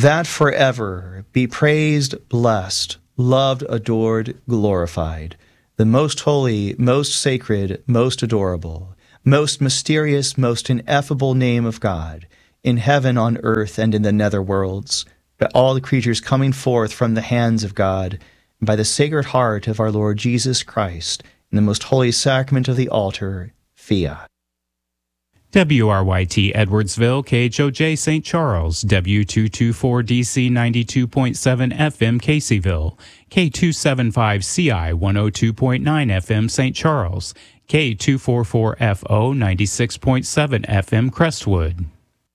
that forever be praised, blessed, loved, adored, glorified, the most holy, most sacred, most adorable, most mysterious, most ineffable name of God, in heaven, on earth, and in the nether worlds, by all the creatures coming forth from the hands of God, and by the Sacred Heart of our Lord Jesus Christ, in the most holy sacrament of the altar, Fiat. WRYT Edwardsville, KHOJ St. Charles, W224DC 92.7 FM Caseyville, K275CI 102.9 FM St. Charles, K244FO 96.7 FM Crestwood.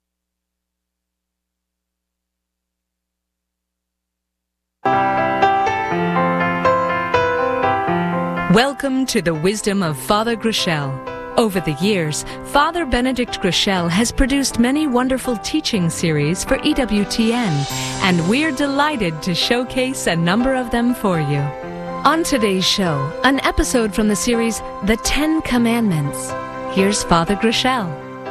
Welcome to the Wisdom of Father Groeschel. Over the years, Father Benedict Groeschel has produced many wonderful teaching series for EWTN, and we're delighted to showcase a number of them for you. On today's show, an episode from the series The 10 Commandments. Here's Father Groeschel.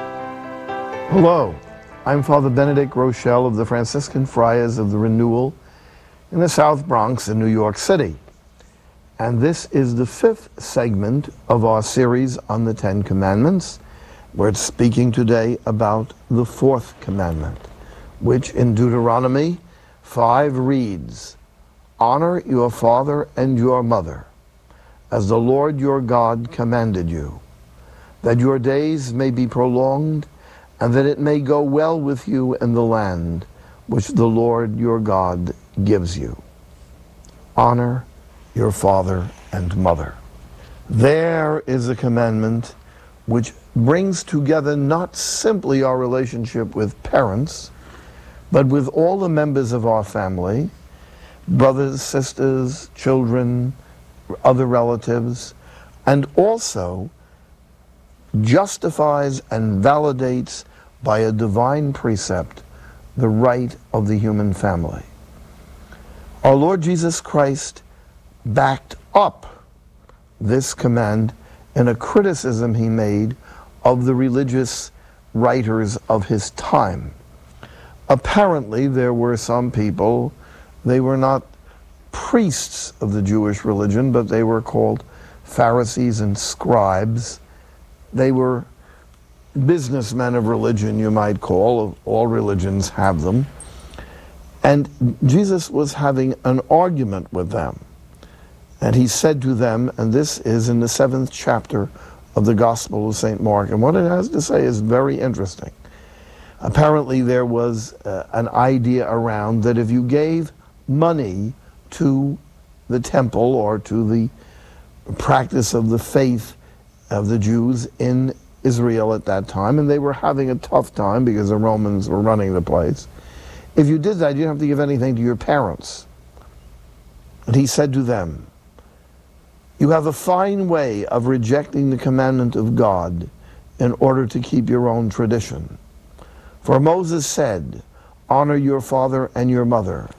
Hello, I'm Father Benedict Groeschel of the Franciscan Friars of the Renewal in the South Bronx in New York City. And this is the 5th segment of our series on the 10 Commandments. We're speaking today about the 4th commandment, which in Deuteronomy 5 reads, "Honor your father and your mother, as the Lord your God commanded you, that your days may be prolonged, and that it may go well with you in the land which the Lord your God gives you." Honor your father and mother. There is a commandment which brings together not simply our relationship with parents, but with all the members of our family, brothers, sisters, children, other relatives, and also justifies and validates by a divine precept the right of the human family. Our Lord Jesus Christ backed up this command in a criticism he made of the religious writers of his time. Apparently, there were some people, they were not priests of the Jewish religion, but they were called Pharisees and scribes. They were businessmen of religion, you might call. All religions have them. And Jesus was having an argument with them. And he said to them, and this is in the 7th chapter of the Gospel of St. Mark, and what it has to say is very interesting. Apparently there was an idea around that if you gave money to the temple or to the practice of the faith of the Jews in Israel at that time, and they were having a tough time because the Romans were running the place, if you did that, you didn't have to give anything to your parents. And he said to them, "You have a fine way of rejecting the commandment of God in order to keep your own tradition. For Moses said, 'Honor your father and your mother,'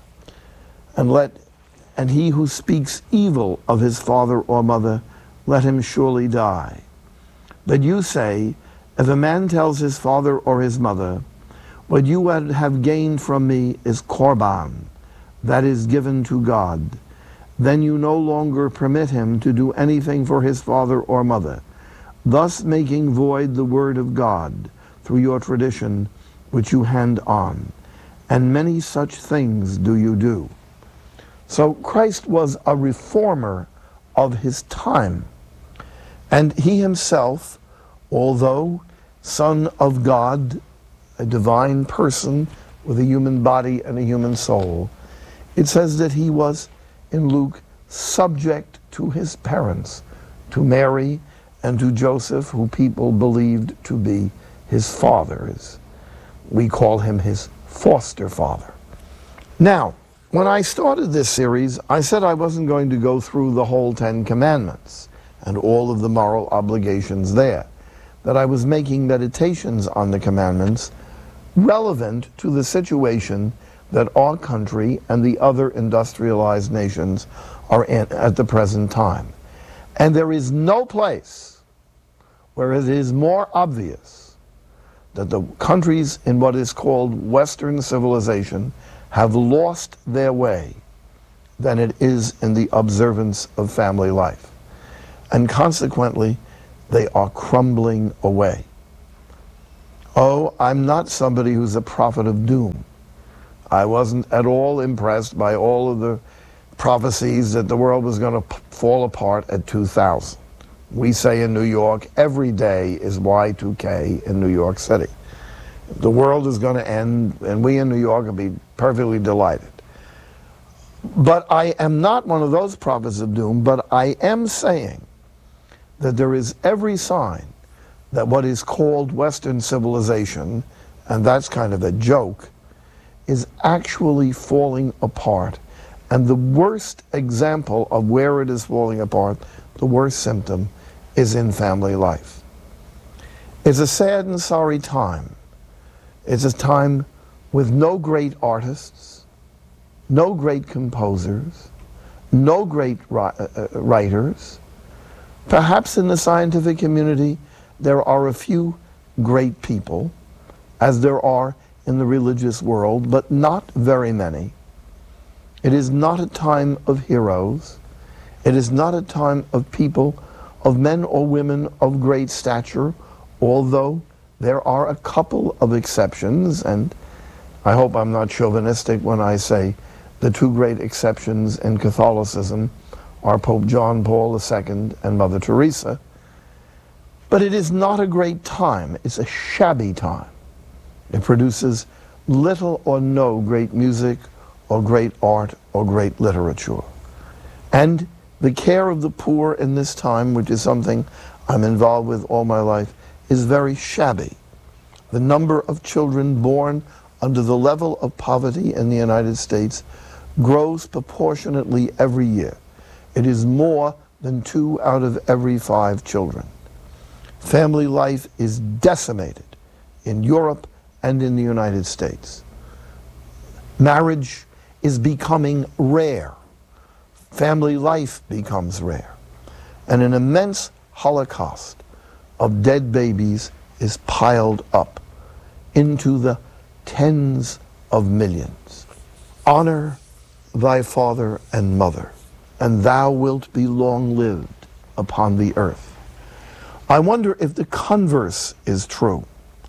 and he who speaks evil of his father or mother, let him surely die. But you say, if a man tells his father or his mother, 'What you would have gained from me is korban, that is given to God,' then you no longer permit him to do anything for his father or mother, thus making void the word of God through your tradition which you hand on. And many such things do you do." So Christ was a reformer of his time. And he himself, although Son of God, a divine person with a human body and a human soul, it says that he was, in Luke, subject to his parents, to Mary and to Joseph, who people believed to be his fathers. We call him his foster father. Now, when I started this series, I said I wasn't going to go through the whole 10 Commandments and all of the moral obligations there, that I was making meditations on the commandments relevant to the situation that our country and the other industrialized nations are in at the present time. And there is no place where it is more obvious that the countries in what is called Western civilization have lost their way than it is in the observance of family life. And consequently, they are crumbling away. Oh, I'm not somebody who's a prophet of doom. I wasn't at all impressed by all of the prophecies that the world was going to fall apart at 2000. We say in New York, every day is Y2K in New York City. The world is going to end, and we in New York will be perfectly delighted. But I am not one of those prophets of doom, but I am saying that there is every sign that what is called Western civilization, and that's kind of a joke, is actually falling apart. And the worst example of where it is falling apart, the worst symptom, is in family life. It's a sad and sorry time. It's a time with no great artists, no great composers, no great writers. Perhaps in the scientific community, there are a few great people, as there are in the religious world, but not very many. It is not a time of heroes. It is not a time of people, of men or women of great stature, although there are a couple of exceptions, and I hope I'm not chauvinistic when I say the two great exceptions in Catholicism are Pope John Paul II and Mother Teresa. But it is not a great time. It's a shabby time. It produces little or no great music or great art or great literature. And the care of the poor in this time, which is something I'm involved with all my life, is very shabby. The number of children born under the level of poverty in the United States grows proportionately every year. It is more than 2 out of every 5 children. Family life is decimated in Europe and in the United States. Marriage is becoming rare. Family life becomes rare. And an immense holocaust of dead babies is piled up into the tens of millions. Honor thy father and mother, and thou wilt be long-lived upon the earth. I wonder if the converse is true.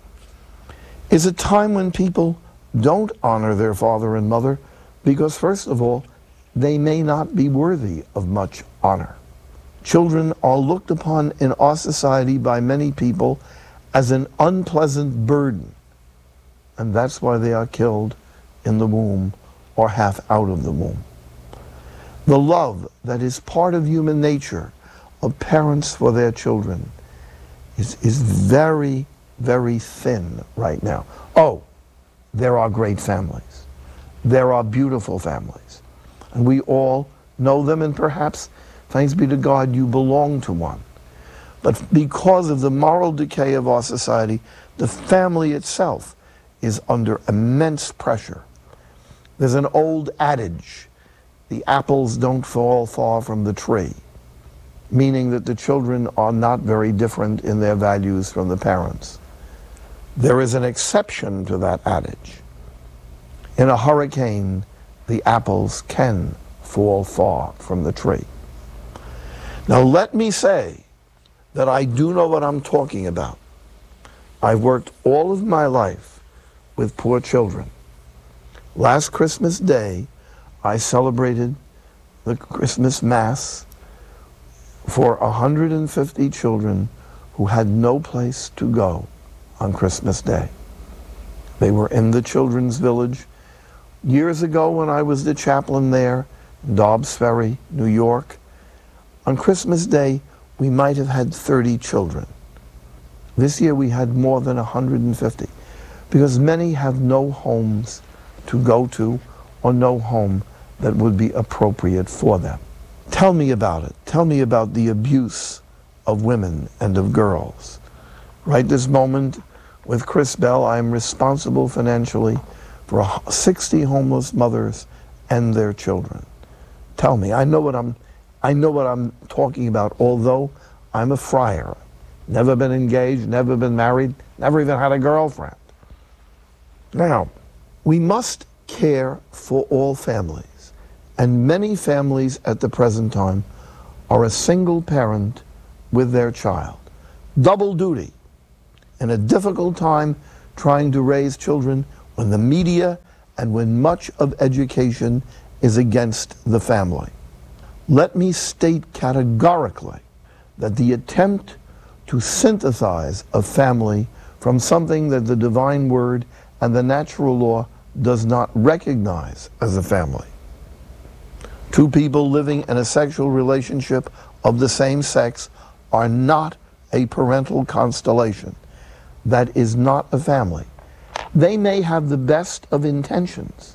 Is a time when people don't honor their father and mother because, first of all, they may not be worthy of much honor. Children are looked upon in our society by many people as an unpleasant burden, and that's why they are killed in the womb or half out of the womb. The love that is part of human nature of parents for their children is very, very thin right now. Oh, there are great families. There are beautiful families. And we all know them, and perhaps, thanks be to God, you belong to one. But because of the moral decay of our society, the family itself is under immense pressure. There's an old adage, the apples don't fall far from the tree, meaning that the children are not very different in their values from the parents. There is an exception to that adage. In a hurricane, the apples can fall far from the tree. Now let me say that I do know what I'm talking about. I've worked all of my life with poor children. Last Christmas Day, I celebrated the Christmas Mass for 150 children who had no place to go on Christmas Day. They were in the Children's Village. Years ago, when I was the chaplain there, in Dobbs Ferry, New York, on Christmas Day, we might have had 30 children. This year we had more than 150, because many have no homes to go to or no home that would be appropriate for them. Tell me about it. Tell me about the abuse of women and of girls. Right this moment, with Chris Bell, I am responsible financially for 60 homeless mothers and their children. Tell me, I know what I'm talking about, although I'm a friar. Never been engaged, never been married, never even had a girlfriend. Now, we must care for all families, and many families at the present time are a single parent with their child. Double duty in a difficult time trying to raise children when the media and when much of education is against the family. Let me state categorically that the attempt to synthesize a family from something that the divine word and the natural law does not recognize as a family. Two people living in a sexual relationship of the same sex are not a parental constellation. That is not a family. They may have the best of intentions.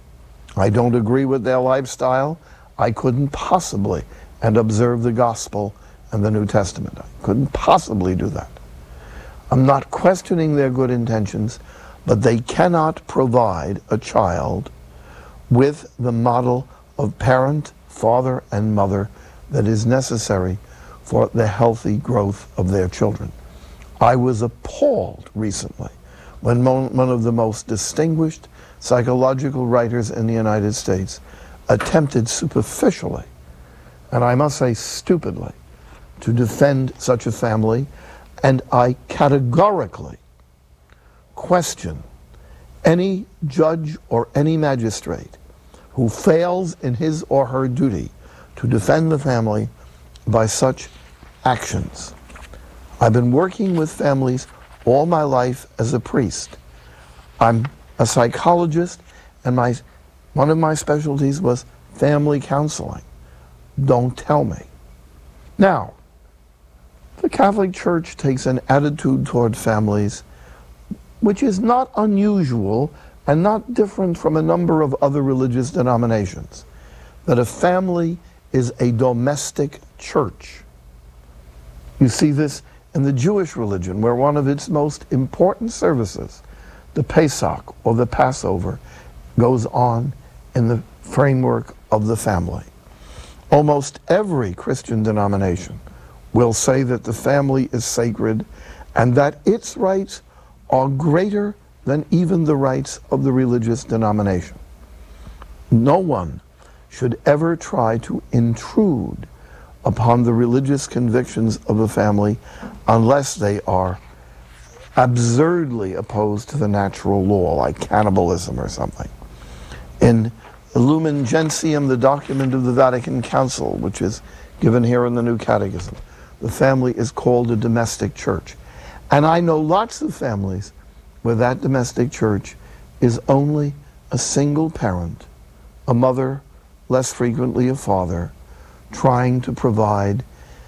I don't agree with their lifestyle. I couldn't possibly and observe the gospel and the New Testament. I couldn't possibly do that. I'm not questioning their good intentions, but they cannot provide a child with the model of parent, father, and mother that is necessary for the healthy growth of their children. I was appalled recently when one of the most distinguished psychological writers in the United States attempted superficially, and I must say stupidly, to defend such a family, and I categorically question any judge or any magistrate who fails in his or her duty to defend the family by such actions. I've been working with families all my life as a priest. I'm a psychologist, and one of my specialties was family counseling. Don't tell me. Now, the Catholic Church takes an attitude toward families which is not unusual and not different from a number of other religious denominations, that a family is a domestic church. You see this in the Jewish religion, where one of its most important services, the Pesach or the Passover, goes on in the framework of the family. Almost every Christian denomination will say that the family is sacred and that its rights are greater than even the rights of the religious denomination. No one should ever try to intrude upon the religious convictions of a family unless they are absurdly opposed to the natural law, like cannibalism or something. In Lumen Gentium, the document of the Vatican Council, which is given here in the New Catechism, the family is called a domestic church. And I know lots of families where that domestic church is only a single parent, a mother, less frequently a father, trying to provide,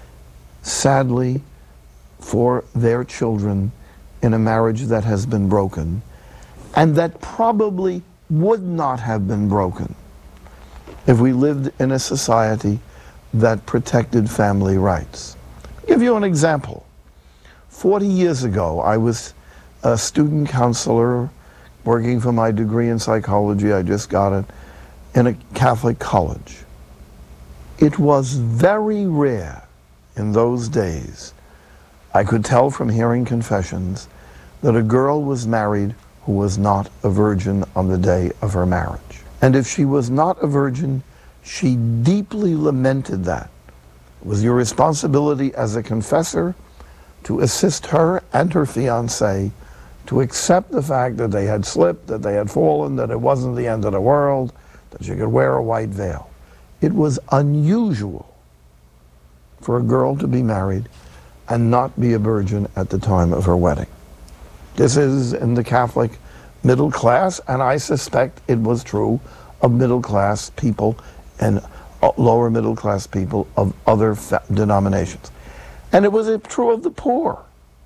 sadly, for their children in a marriage that has been broken, and that probably would not have been broken if we lived in a society that protected family rights. I'll give you an example. 40 years ago, I was a student counselor working for my degree in psychology. I just got it in a Catholic college. It was very rare in those days, I could tell from hearing confessions, that a girl was married who was not a virgin on the day of her marriage. And if she was not a virgin, she deeply lamented that. It was your responsibility as a confessor to assist her and her fiancé to accept the fact that they had slipped, that they had fallen, that it wasn't the end of the world, that she could wear a white veil. It was unusual for a girl to be married and not be a virgin at the time of her wedding. This is in the Catholic middle class, and I suspect it was true of middle class people and lower middle class people of other denominations. And it was true of the poor.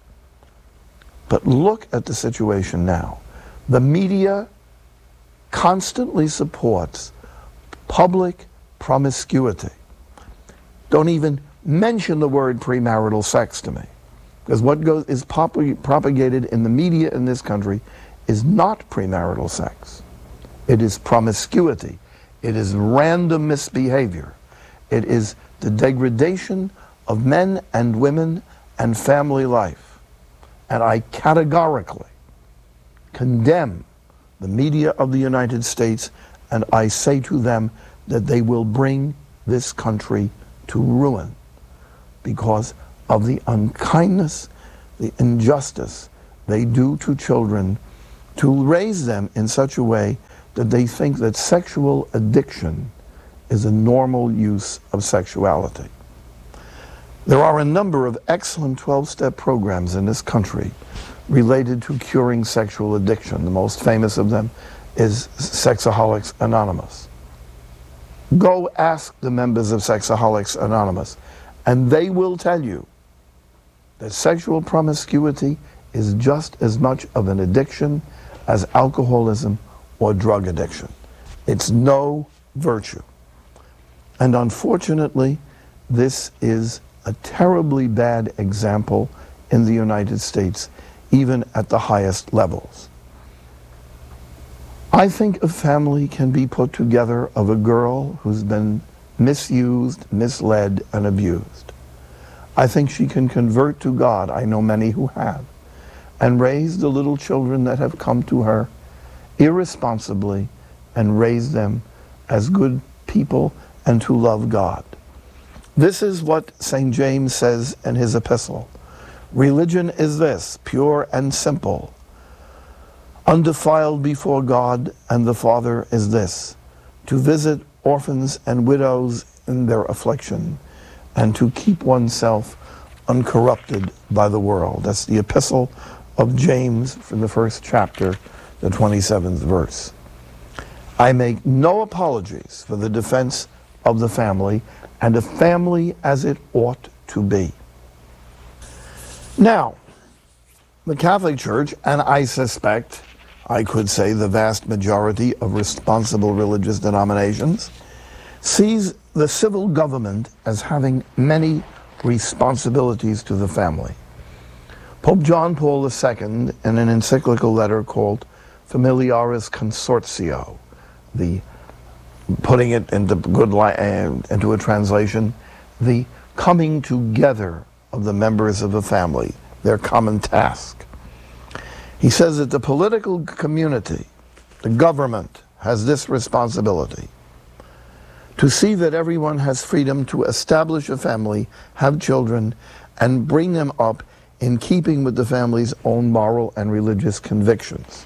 But look at the situation now. The media constantly supports public promiscuity. Don't even mention the word premarital sex to me, because what is propagated in the media in this country is not premarital sex. It is promiscuity. It is random misbehavior. It is the degradation of men and women and family life. And I categorically condemn the media of the United States, and I say to them that they will bring this country to ruin because of the unkindness, the injustice they do to children, to raise them in such a way that they think that sexual addiction is a normal use of sexuality. There are a number of excellent 12-step programs in this country related to curing sexual addiction. The most famous of them is Sexaholics Anonymous. Go ask the members of Sexaholics Anonymous, and they will tell you that sexual promiscuity is just as much of an addiction as alcoholism or drug addiction. It's no virtue. And unfortunately, this is a terribly bad example in the United States, even at the highest levels. I think a family can be put together of a girl who's been misused, misled, and abused. I think she can convert to God, I know many who have, and raise the little children that have come to her irresponsibly and raise them as good people and to love God. This is what St. James says in his epistle. Religion is this, pure and simple, undefiled before God and the Father is this, to visit orphans and widows in their affliction, and to keep oneself uncorrupted by the world. That's the epistle of James from the 1st chapter, the 27th verse. I make no apologies for the defense of the family, and a family as it ought to be. Now, the Catholic Church, and I suspect, I could say the vast majority of responsible religious denominations, sees the civil government as having many responsibilities to the family. Pope John Paul II, in an encyclical letter called Familiaris Consortio, putting it into into a translation, the coming together of the members of a family, their common task. He says that the political community, the government, has this responsibility: to see that everyone has freedom to establish a family, have children, and bring them up in keeping with the family's own moral and religious convictions.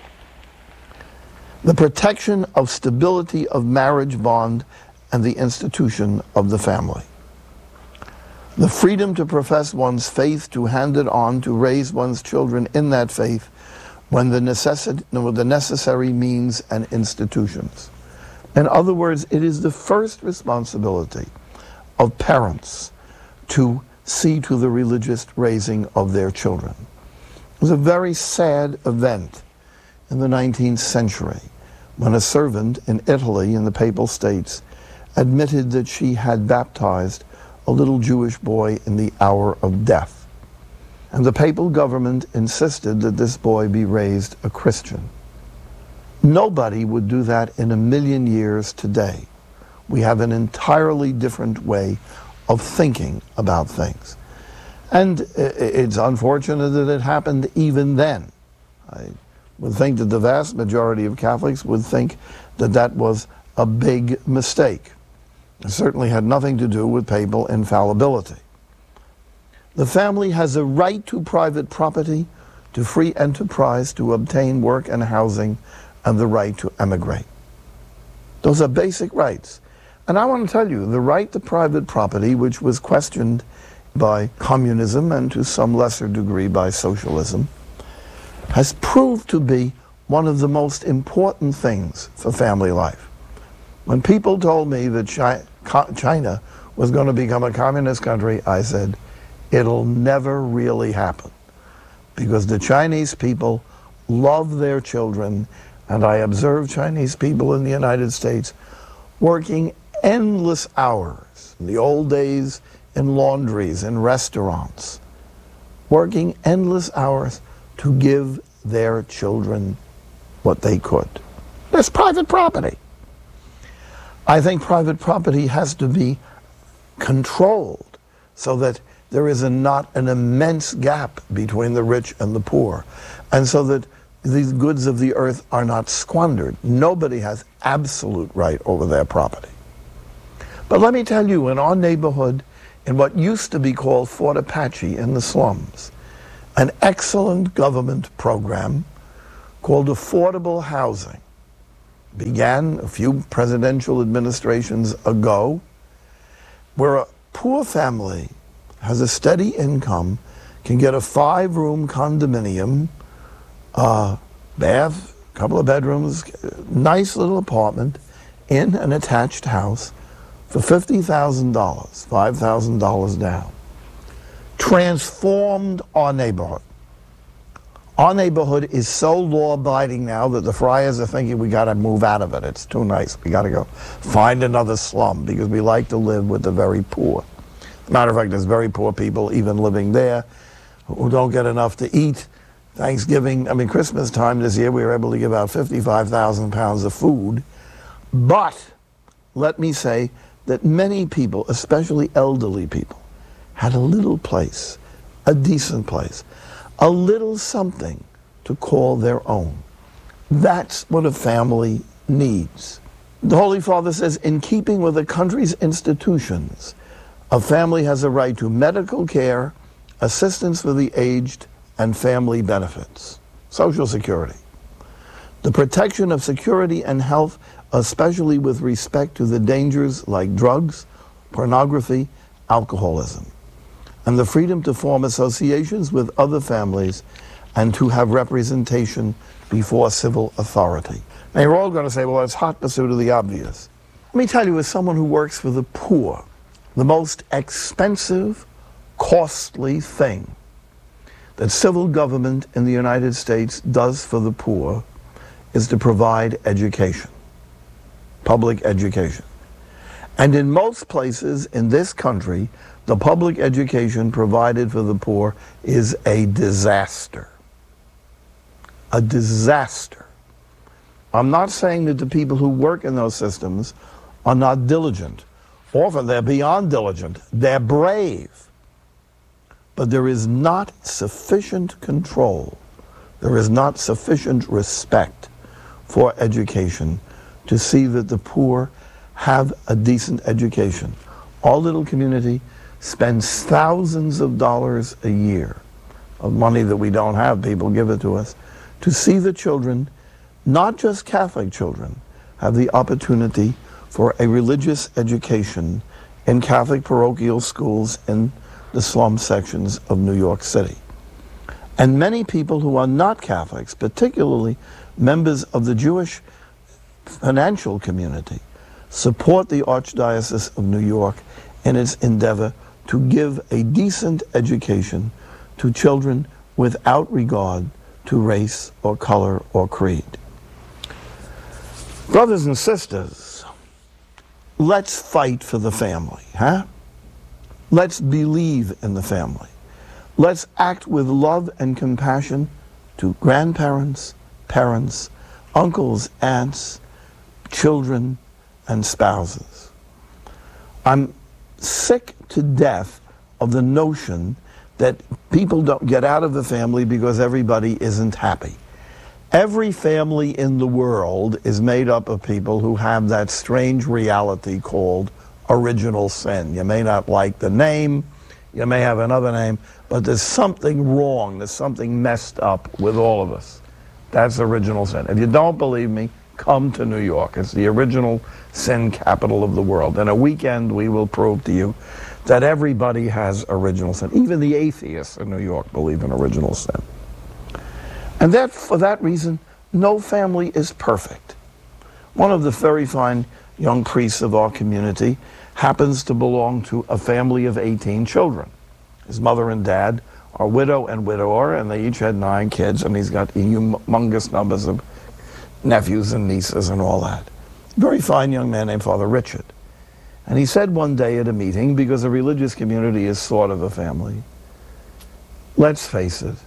The protection of stability of marriage bond and the institution of the family. The freedom to profess one's faith, to hand it on, to raise one's children in that faith when the necessary means and institutions. In other words, it is the first responsibility of parents to see to the religious raising of their children. It was a very sad event in the 19th century when a servant in Italy, in the Papal States, admitted that she had baptized a little Jewish boy in the hour of death. And the papal government insisted that this boy be raised a Christian. Nobody would do that in a million years today. We have an entirely different way of thinking about things. And it's unfortunate that it happened even then. I would think that the vast majority of Catholics would think that that was a big mistake. It certainly had nothing to do with papal infallibility. The family has a right to private property, to free enterprise, to obtain work and housing, and the right to emigrate. Those are basic rights. And I want to tell you, the right to private property, which was questioned by communism and to some lesser degree by socialism, has proved to be one of the most important things for family life. When people told me that China was going to become a communist country, I said, it'll never really happen, because the Chinese people love their children, and I observe Chinese people in the United States working endless hours, in the old days in laundries, in restaurants, working endless hours to give their children what they could. That's private property. I think private property has to be controlled so that there is not an immense gap between the rich and the poor, and so that these goods of the earth are not squandered. Nobody has absolute right over their property. But let me tell you, in our neighborhood, in what used to be called Fort Apache in the slums, an excellent government program called affordable housing began a few presidential administrations ago, where a poor family has a steady income, can get a 5-room condominium, bath, couple of bedrooms, nice little apartment in an attached house for $50,000, $5,000 down. Transformed our neighborhood. Our neighborhood is so law-abiding now that the Friars are thinking we got to move out of it. It's too nice. We got to go find another slum because we like to live with the very poor. As a matter of fact, there's very poor people even living there who don't get enough to eat. Thanksgiving, Christmas time this year, we were able to give out 55,000 pounds of food. But let me say that many people, especially elderly people, had a little place, a decent place, a little something to call their own. That's what a family needs. The Holy Father says, in keeping with the country's institutions, a family has a right to medical care, assistance for the aged, and family benefits, Social Security. The protection of security and health, especially with respect to the dangers like drugs, pornography, alcoholism, and the freedom to form associations with other families and to have representation before civil authority. Now you're all going to say, well, it's hot pursuit of the obvious. Let me tell you, as someone who works for the poor, the most expensive, costly thing that civil government in the United States does for the poor is to provide education, public education. And in most places in this country, the public education provided for the poor is a disaster. A disaster. I'm not saying that the people who work in those systems are not diligent. Often they're beyond diligent. They're brave. But there is not sufficient control. There is not sufficient respect for education to see that the poor have a decent education. Our little community spends thousands of dollars a year of money that we don't have, people give it to us, to see the children, not just Catholic children, have the opportunity for a religious education in Catholic parochial schools in the slum sections of New York City. And many people who are not Catholics, particularly members of the Jewish financial community, support the Archdiocese of New York in its endeavor to give a decent education to children without regard to race or color or creed. Brothers and sisters, let's fight for the family, huh? Let's believe in the family. Let's act with love and compassion to grandparents, parents, uncles, aunts, children, and spouses. I'm sick to death of the notion that people don't get out of the family because everybody isn't happy. Every family in the world is made up of people who have that strange reality called original sin. You may not like the name, you may have another name, but there's something wrong, there's something messed up with all of us. That's original sin. If you don't believe me, come to New York. It's the original sin capital of the world. In a weekend, we will prove to you that everybody has original sin. Even the atheists in New York believe in original sin. And that, for that reason, no family is perfect. One of the very fine young priests of our community happens to belong to a family of 18 children. His mother and dad are widow and widower, and they each had 9 kids, and he's got humongous numbers of nephews and nieces and all that. Very fine young man named Father Richard. And he said one day at a meeting, because a religious community is sort of a family, let's face it,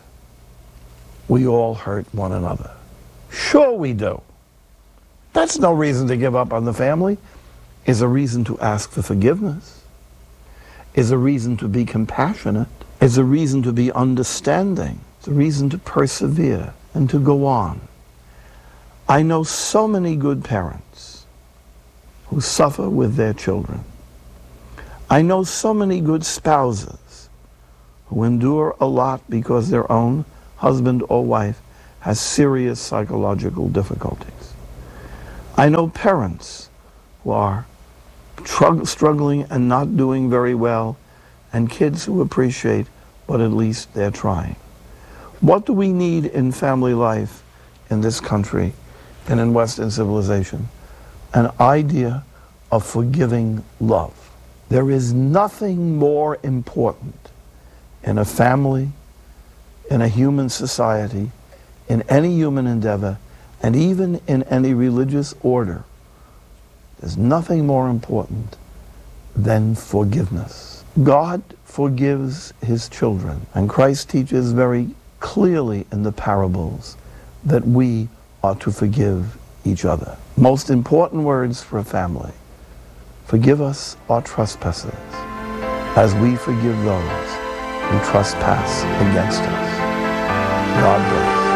we all hurt one another. Sure we do. That's no reason to give up on the family. Is a reason to ask for forgiveness. Is a reason to be compassionate. Is a reason to be understanding. It's a reason to persevere and to go on. I know so many good parents who suffer with their children. I know so many good spouses who endure a lot because their own husband or wife has serious psychological difficulties. I know parents who are struggling and not doing very well, and kids who appreciate, but at least they're trying. What do we need in family life in this country and in Western civilization? An idea of forgiving love. There is nothing more important in a family, in a human society, in any human endeavor, and even in any religious order. There's nothing more important than forgiveness. God forgives his children, and Christ teaches very clearly in the parables that we are to forgive each other. Most important words for a family: forgive us our trespasses as we forgive those who trespass against us. God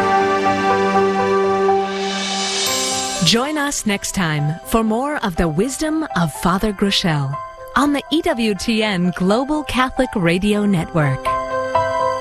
bless. Join us next time for more of the wisdom of Father Groeschel on the EWTN Global Catholic Radio Network.